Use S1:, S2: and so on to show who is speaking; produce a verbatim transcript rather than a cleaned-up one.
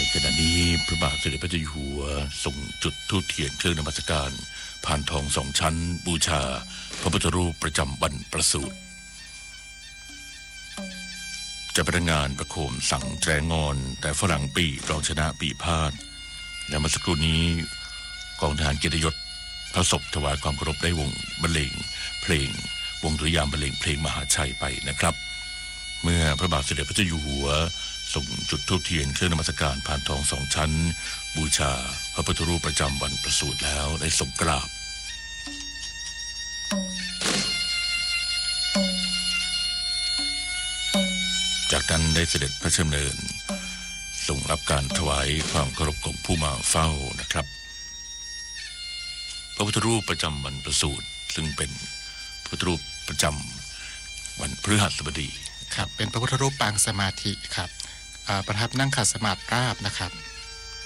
S1: ขณะนี้พระบาทสมเด็จพระเจ้าอยู่หัวส่งจุดธูปเทียนเครื่องนมัสการพานทองสองชั้นบูชาพระพุทธรูปประจำวันประสูติจะพนักงานประโคมสังแตรงอนแต่ฝรั่งปีรองชนะปีพาดและเมื่อสักครู่นี้กองทหารเกียรติยศพระศพถวายความเคารพได้วงบรรเลงเพลงวงดุริยางค์บรรเลงเพลงมหาชัยไปนะครับเมื่อพระบาทสมเด็จพระเจ้าอยู่หัวส่งจุดธูปเทียนเครื่องนมัสการพานทองสองชั้นบูชาพระพุทธรูปประจำวันประสูติแล้วได้ทรงกราบจากนั้นได้เสด็จพระราชดำเนินทรงรับการถวายความเคารพของผู้มาเฝ้านะครับพระพุทธรูปประจำวันประสูติซึ่งเป็นพระพุทธรูปประจำวันพฤหัสบดี
S2: ครับเป็นพระพุทธรูปปางสมาธิครับประทับนั่งขัดสมาธิราบนะครับ